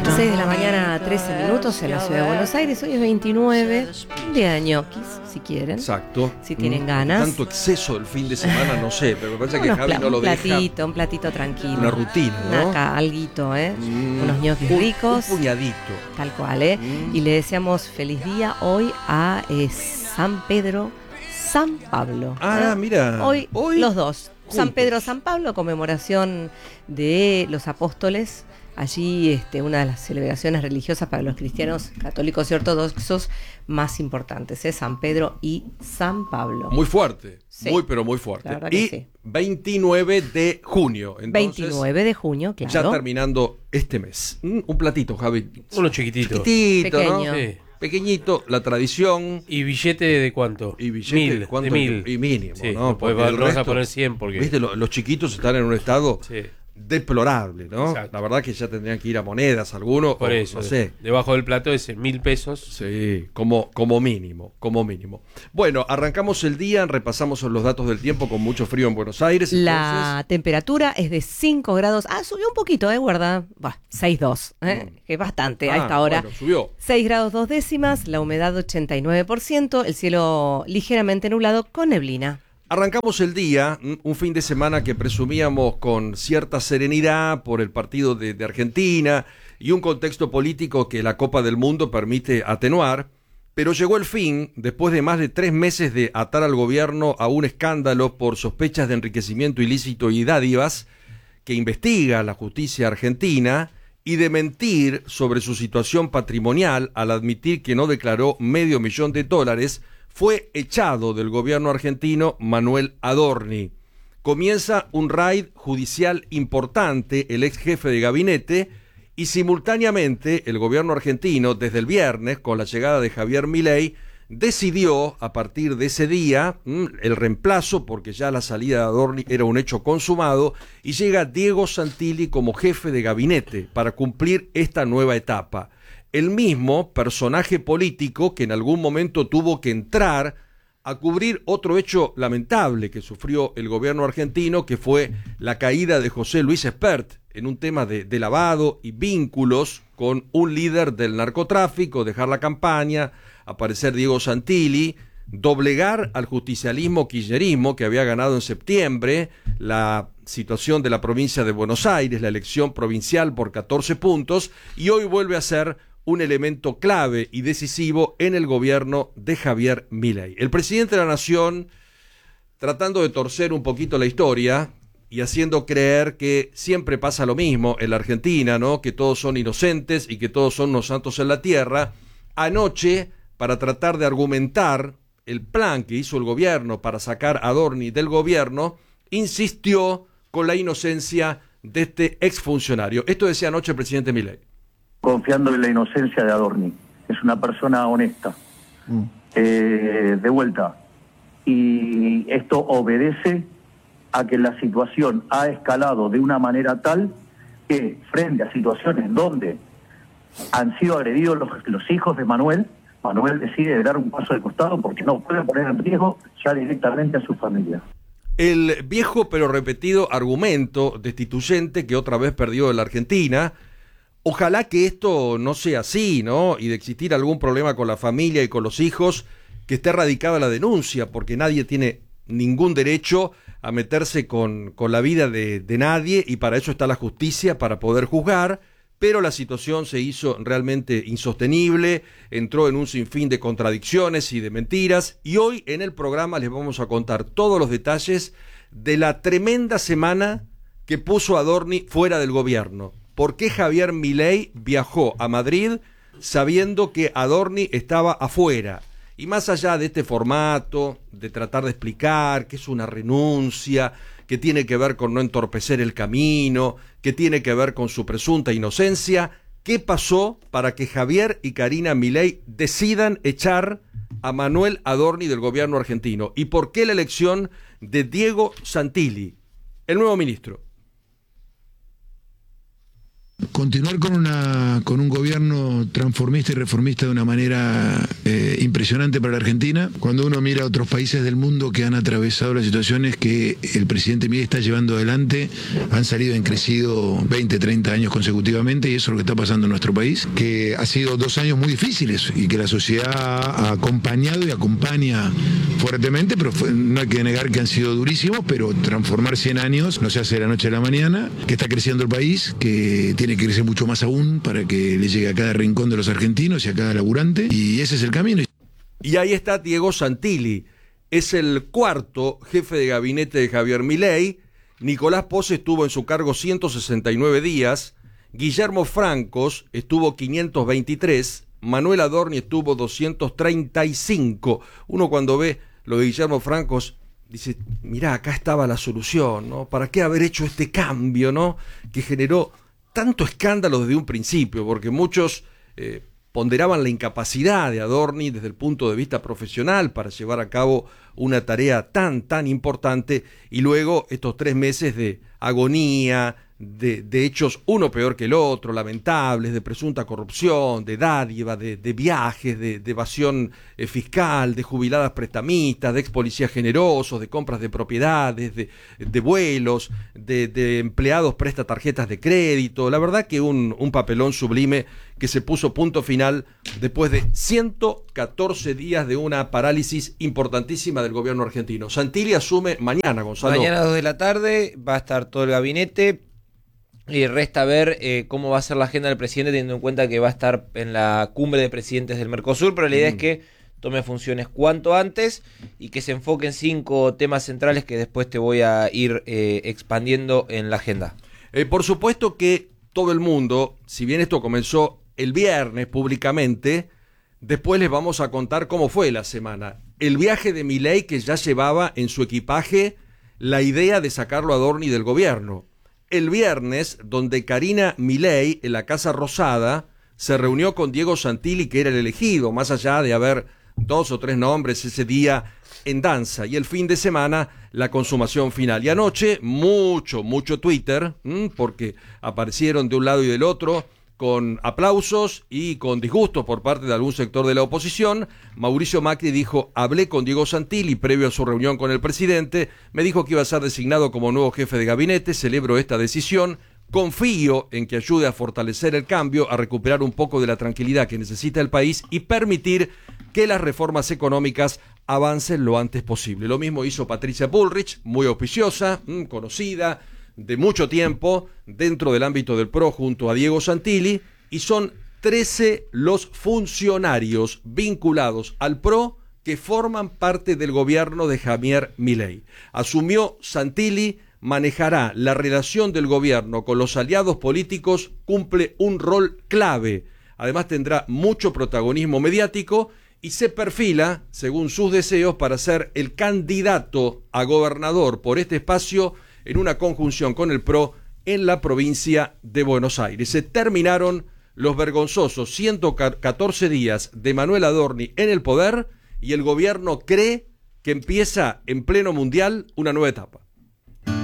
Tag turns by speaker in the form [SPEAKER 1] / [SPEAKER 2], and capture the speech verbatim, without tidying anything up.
[SPEAKER 1] seis de la mañana, trece minutos en la ciudad de Buenos Aires. Hoy es veintinueve, un día de ñoquis, si quieren.
[SPEAKER 2] Exacto.
[SPEAKER 1] Si tienen
[SPEAKER 2] mm,
[SPEAKER 1] ganas.
[SPEAKER 2] Tanto exceso del fin de semana, no sé, pero me parece que
[SPEAKER 1] Unos
[SPEAKER 2] Javi
[SPEAKER 1] pla-
[SPEAKER 2] no lo
[SPEAKER 1] un
[SPEAKER 2] deja.
[SPEAKER 1] platito, un platito tranquilo.
[SPEAKER 2] Una rutina, ¿no?
[SPEAKER 1] Acá, alguito, ¿eh?
[SPEAKER 2] Mm,
[SPEAKER 1] Unos ñoquis
[SPEAKER 2] un-
[SPEAKER 1] ricos.
[SPEAKER 2] Un puñadito.
[SPEAKER 1] Tal cual, ¿eh?
[SPEAKER 2] Mm.
[SPEAKER 1] Y le deseamos feliz día hoy a eh, San Pedro, San Pablo.
[SPEAKER 2] Ah,
[SPEAKER 1] ¿eh?
[SPEAKER 2] mira.
[SPEAKER 1] Hoy,
[SPEAKER 2] Hoy
[SPEAKER 1] los dos. San
[SPEAKER 2] juntos.
[SPEAKER 1] Pedro, San Pablo, conmemoración de los apóstoles. Allí este, una de las celebraciones religiosas para los cristianos católicos y ortodoxos más importantes, ¿eh? San Pedro y San Pablo.
[SPEAKER 2] Muy fuerte,
[SPEAKER 1] Sí.
[SPEAKER 2] muy pero muy fuerte.
[SPEAKER 1] La verdad que
[SPEAKER 2] Y
[SPEAKER 1] sí.
[SPEAKER 2] veintinueve de junio. Entonces,
[SPEAKER 1] veintinueve de junio, claro.
[SPEAKER 2] ya terminando este mes. Mm, un platito, Javi.
[SPEAKER 3] Uno chiquitito.
[SPEAKER 2] Chiquitito,
[SPEAKER 1] Pequeño.
[SPEAKER 2] ¿no?
[SPEAKER 3] Sí.
[SPEAKER 2] Pequeñito, la tradición.
[SPEAKER 3] ¿Y billete de cuánto?
[SPEAKER 2] Y billete,
[SPEAKER 3] mil.
[SPEAKER 2] ¿cuánto?
[SPEAKER 3] De mil.
[SPEAKER 2] Y mínimo,
[SPEAKER 3] Sí,
[SPEAKER 2] ¿no?
[SPEAKER 3] no, pues
[SPEAKER 2] Porque el
[SPEAKER 3] no vas a
[SPEAKER 2] resto,
[SPEAKER 3] poner cien porque...
[SPEAKER 2] Viste, lo- los chiquitos están en un estado
[SPEAKER 3] Sí,
[SPEAKER 2] deplorable, ¿no?
[SPEAKER 3] Exacto.
[SPEAKER 2] La verdad que ya tendrían que ir a monedas algunos.
[SPEAKER 3] por
[SPEAKER 2] o,
[SPEAKER 3] eso.
[SPEAKER 2] No sé.
[SPEAKER 3] Debajo del plato es en mil pesos.
[SPEAKER 2] Sí, como, como mínimo, como mínimo. Bueno, arrancamos el día, repasamos los datos del tiempo con mucho frío en Buenos Aires.
[SPEAKER 1] La temperatura es de cinco grados. Ah, subió un poquito, ¿eh? Guarda. Bah, seis coma dos, ¿eh?
[SPEAKER 2] Mm.
[SPEAKER 1] Que es bastante
[SPEAKER 2] Ah,
[SPEAKER 1] a esta hora.
[SPEAKER 2] bueno, subió.
[SPEAKER 1] seis grados dos décimas, la humedad ochenta y nueve por ciento, el cielo ligeramente nublado con neblina.
[SPEAKER 2] Arrancamos el día, un fin de semana que presumíamos con cierta serenidad por el partido de, de Argentina y un contexto político que la Copa del Mundo permite atenuar, pero llegó el fin después de más de tres meses de atar al gobierno a un escándalo por sospechas de enriquecimiento ilícito y dádivas que investiga la justicia argentina y de mentir sobre su situación patrimonial al admitir que no declaró medio millón de dólares. Fue echado del gobierno argentino Manuel Adorni. Comienza un raid judicial importante, el ex jefe de gabinete, y simultáneamente el gobierno argentino, desde el viernes, con la llegada de Javier Milei, decidió a partir de ese día mmm, el reemplazo, porque ya la salida de Adorni era un hecho consumado, y llega Diego Santilli como jefe de gabinete para cumplir esta nueva etapa. El mismo personaje político que en algún momento tuvo que entrar a cubrir otro hecho lamentable que sufrió el gobierno argentino, que fue la caída de José Luis Espert en un tema de, de lavado y vínculos con un líder del narcotráfico, dejar la campaña, aparecer Diego Santilli, doblegar al justicialismo kirchnerismo que había ganado en septiembre la situación de la provincia de Buenos Aires, la elección provincial por catorce puntos, y hoy vuelve a ser un elemento clave y decisivo en el gobierno de Javier Milei. El presidente de la Nación, tratando de torcer un poquito la historia y haciendo creer que siempre pasa lo mismo en la Argentina, ¿no? Que todos son inocentes y que todos son unos santos en la tierra, anoche, para tratar de argumentar el plan que hizo el gobierno para sacar a Adorni del gobierno, insistió con la inocencia de este exfuncionario. Esto decía anoche el presidente Milei.
[SPEAKER 4] Confiando en la inocencia de Adorni. Es una persona honesta. Mm. Eh, de vuelta. Y esto obedece a que la situación ha escalado de una manera tal que frente a situaciones donde han sido agredidos los, los hijos de Manuel, Manuel decide dar un paso de costado porque no puede poner en riesgo ya directamente a su familia.
[SPEAKER 2] El viejo pero repetido argumento destituyente que otra vez perdió la Argentina. Ojalá que esto no sea así, ¿no? Y de existir algún problema con la familia y con los hijos, que esté radicada la denuncia, porque nadie tiene ningún derecho a meterse con, con la vida de, de nadie, y para eso está la justicia, para poder juzgar, pero la situación se hizo realmente insostenible, entró en un sinfín de contradicciones y de mentiras, y hoy en el programa les vamos a contar todos los detalles de la tremenda semana que puso a Adorni fuera del gobierno. ¿Por qué Javier Milei viajó a Madrid sabiendo que Adorni estaba afuera? Y más allá de este formato, de tratar de explicar que es una renuncia, que tiene que ver con no entorpecer el camino, que tiene que ver con su presunta inocencia, ¿qué pasó para que Javier y Karina Milei decidan echar a Manuel Adorni del gobierno argentino? ¿Y por qué la elección de Diego Santilli, el nuevo ministro?
[SPEAKER 5] continuar con una con un gobierno transformista y reformista de una manera eh, impresionante para la Argentina. Cuando uno mira a otros países del mundo que han atravesado las situaciones que el presidente Milei está llevando adelante, han salido, han crecido veinte, treinta años consecutivamente, y eso es lo que está pasando en nuestro país, que ha sido dos años muy difíciles y que la sociedad ha acompañado y acompaña fuertemente, pero fue, no hay que negar que han sido durísimos, pero transformar cien años no se hace de la noche a la mañana, que está creciendo el país, que tiene que crecer mucho más aún para que le llegue a cada rincón de los argentinos y a cada laburante, y ese es el camino.
[SPEAKER 2] Y ahí está Diego Santilli, es el cuarto jefe de gabinete de Javier Milei. Nicolás Pose estuvo en su cargo ciento sesenta y nueve días, Guillermo Francos estuvo quinientos veintitrés, Manuel Adorni estuvo doscientos treinta y cinco. Uno cuando ve lo de Guillermo Francos dice, mirá, acá estaba la solución, ¿no? ¿Para qué haber hecho este cambio, ¿no? Que generó tanto escándalo desde un principio, porque muchos eh, ponderaban la incapacidad de Adorni desde el punto de vista profesional para llevar a cabo una tarea tan, tan importante, y luego estos tres meses de agonía, de, de hechos uno peor que el otro, lamentables, de presunta corrupción, de dádiva, de, de viajes, de, de evasión eh, fiscal, de jubiladas prestamistas, de ex policías generosos, de compras de propiedades, de, de vuelos, de, de empleados presta tarjetas de crédito. La verdad que un, un papelón sublime que se puso punto final después de ciento catorce días de una parálisis importantísima del gobierno argentino. Santilli asume mañana, Gonzalo.
[SPEAKER 6] Mañana a dos de la tarde va a estar todo el gabinete. Y resta ver eh, cómo va a ser la agenda del presidente, teniendo en cuenta que va a estar en la cumbre de presidentes del Mercosur, pero la idea mm. es que tome funciones cuanto antes y que se enfoque en cinco temas centrales que después te voy a ir eh, expandiendo en la agenda.
[SPEAKER 2] Eh, por supuesto que todo el mundo, si bien esto comenzó el viernes públicamente, después les vamos a contar cómo fue la semana. El viaje de Milei, que ya llevaba en su equipaje la idea de sacarlo a Adorni del gobierno. El viernes, donde Karina Milei, en la Casa Rosada, se reunió con Diego Santilli, que era el elegido, más allá de haber dos o tres nombres ese día en danza. Y el fin de semana, la consumación final. Y anoche, mucho, mucho Twitter, ¿m? porque aparecieron de un lado y del otro, con aplausos y con disgustos por parte de algún sector de la oposición. Mauricio Macri dijo, hablé con Diego Santilli previo a su reunión con el presidente, me dijo que iba a ser designado como nuevo jefe de gabinete, celebro esta decisión, confío en que ayude a fortalecer el cambio, a recuperar un poco de la tranquilidad que necesita el país y permitir que las reformas económicas avancen lo antes posible. Lo mismo hizo Patricia Bullrich, muy auspiciosa, mmm, conocida, de mucho tiempo dentro del ámbito del P R O junto a Diego Santilli, y son trece los funcionarios vinculados al P R O que forman parte del gobierno de Javier Milei. Asumió Santilli, manejará la relación del gobierno con los aliados políticos, cumple un rol clave, además tendrá mucho protagonismo mediático y se perfila, según sus deseos, para ser el candidato a gobernador por este espacio en una conjunción con el P R O en la provincia de Buenos Aires. Se terminaron los vergonzosos ciento catorce días de Manuel Adorni en el poder y el gobierno cree que empieza en pleno mundial una nueva etapa.